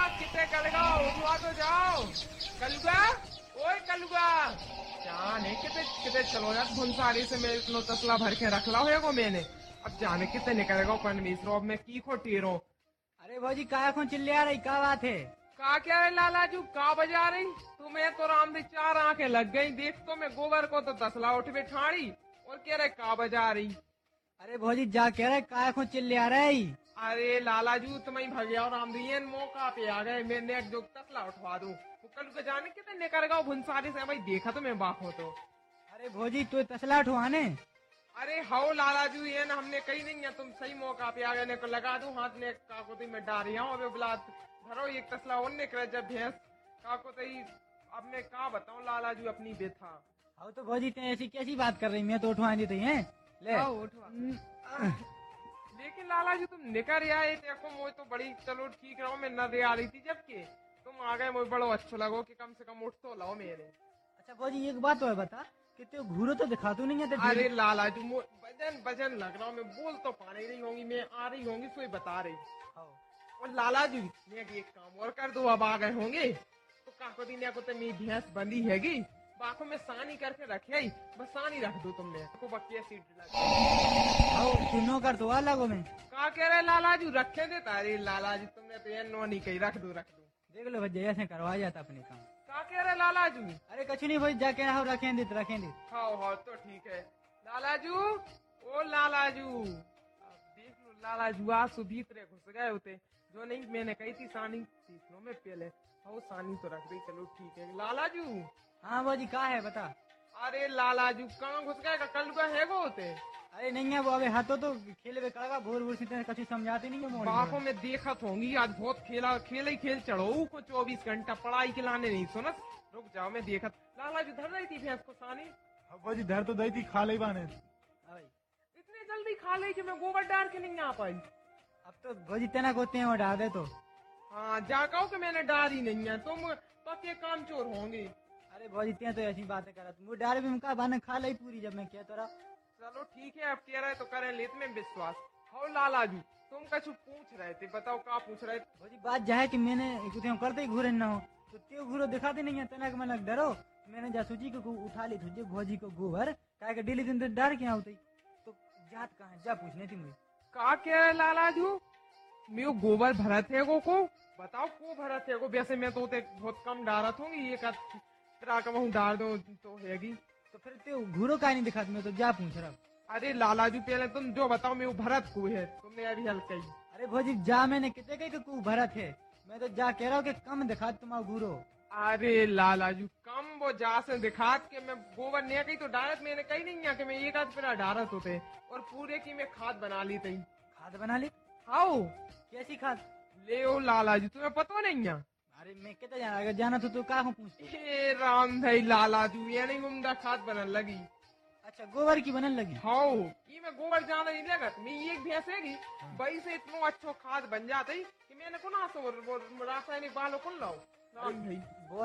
कितने कलगा उठवा तो जाओ। कलुगा, ओए कलुगा, जाने कितने कितने चलो यार भुनसारी से मैं इतना तसला भर के रख ला होगा मैंने। अब जाने कितने निकलेगा परमेश्वर, अब मैं की खो टीरो। अरे भौजी काया खून चिल्ला रही, क्या बात है? का क्या है लालाजू, का बजा रही तुम्हें? तो राम दी चार आंखें लग गई, देख तो मैं गोबर को तो तसला उठ बिठाड़ी और कह रहे का बजा रही। अरे भौजी जा कह रहे काया खून चिल्ला रही। अरे लालाजू तुम्हें भगया और रामदीन मौका पे आ गए, मैंने एक जो तसला उठवा दूं। वो कल को जाने कितने निकल गया भुनसारी से, भाई देखा तो मैं बाप हो तो। अरे भौजी तू तसला उठवाने? अरे हाउ लालाजू, ये ना हमने कही नहीं है, तुम सही मौका पे आ गए। ने को लगा दूं हाथ ने काकोती में डारी हूँ अबे बुलात धरो एक तसला और निकले जब भैंस काकोती। अब मैं कहा बताऊं लालाजू अपनी बेथा। हाँ तो भौजी ते ऐसी कैसी बात कर रही, मैं तो उठवा देती है। ले आओ उठवा। लेकिन लालाजी तुम निकर आए देखो, मुझे तो बड़ी चलो ठीक रहो, मैं न दे आ रही थी जबकि तुम आ गए, मुझे बड़ो अच्छा लगो कि कम से कम उठ तो लाओ मेरे। अच्छा भौजी एक बात तो है बता कि तू घूरो तो दिखा तू नहीं है तो अरे लालाजी वजन वजन लग रहा हूँ, मैं बोल तो पा नहीं रही होंगी, मैं आ रही होंगी सो बता रही। हाँ। और लालाजी मैं एक काम और कर दो, अब आ गए होंगे तो काको दिन को तो मेरी भैंस बंदी हैगी, बाखों में सानी करके रखे ही, बस सानी रख दो तुमने को बक्की सीट लगा। हाँ सुनो कर तो लगो मैं का कह रहे लालाजी रखे दे तारी। लालाजी तुमने तो ये नो नहीं कही, रख दो रख दो। देख लो भैया ऐसे करवा जाता अपने काम। का कह रहे लालाजू? अरे कुछ नहीं भाई जाके रहो, रखें दे रखें दे। हाँ हाँ तो ठीक है। लालाजू, ओ लालाजू, अब देख लो लालाजू आज सुभीतरे घुस गए होते, जो नहीं मैंने कही थी सानी सीख लो मैं पहले। हाँ सानी तो रख दी, चलो ठीक है। लालाजू, हाँ भौजी कहा है बता। अरे लालाजू कहाँ घुस गए? कल का है वो होते। अरे नहीं है वो अबे हाथों तो खेल बेकागा भोर भोर से कछु समझाते नहीं है बापों में देखत होंगी आज बहुत खेला, खेल ही खेल चढ़ो को 24 घंटा पढ़ाई के लाने नहीं सुनस। रुक जाओ मैं देखत। लालाजू धर रही थी भैंस को सानी। अब्बा धर तो दई थी खा ले बाने। हाँ भाई इतने जल्दी खा ली कि मैं गोबर डाल के नहीं आ पाई। अब तो भौजी तना होते हैं वो डाल दे तो। हाँ जा कहो कि मैंने डाली नहीं है, तुम पक्के काम चोर होंगे। अरे भौजी ते तो ऐसी बातें करा तुम डाल भी मुका बाने खा ली पूरी जब मैं क्या तोरा। चलो ठीक है, अब कह रहे तो करें, लेत में विश्वास। हो लालाजू तुम कछु पूछ रहे थे, बताओ क्या पूछ रहे थे? भौजी बात जाए कि मैंने करते ही घूरे ना हो तो ते घूरो दिखाते नहीं है तना के मन डरो। मैंने जासूजी को उठा ली तुझे भौजी को गोबर काहे के डेली दिन तो डर के होती तो जात कहाँ जा पूछने थी मुझे। का कह रहे लालाजू? मैं वो गोबर भरत है को बताओ को भरत है को? वैसे मैं तो बहुत कम डारत होंगी, ये तरह का वहूँ डाल दो तो हैगी। तो फिर ते घूरो काहे नहीं दिखाते, मैं तो जा पूछ रहा हूँ। अरे लालाजू पहले तुम जो बताओ, मैं वो भरत को है, तुमने अभी हल कही। अरे भौजी जा मैंने कितने कही कू भरत है, मैं तो जा कह रहा हूँ कि कम दिखा तुम्हारा घूरो। अरे लालाजू कम वो जा से दिखात के मैं गोबर नहीं कही तो डालत, मैंने कही नहीं है कि मैं एक आध फिर डालत होते और पूरे की मैं खाद बना ली थी। खाद बना ली? हाउ कैसी खाद? ले ओ लालाजू तुम्हें पता नहीं है? अरे मैं कितना जाना, अगर जाना तो का पूछते। हे राम भाई लालाजू ये नहीं उम्दा खाद बनने लगी। अच्छा गोबर की बनने लगी? हाउ ये मैं गोबर जाना नहीं लगत, मैं एक भैंस हैगी वही से इतना अच्छा खाद बन जाती कि मैंने को ना सो रासायनिक बालों को लाओ। राम भाई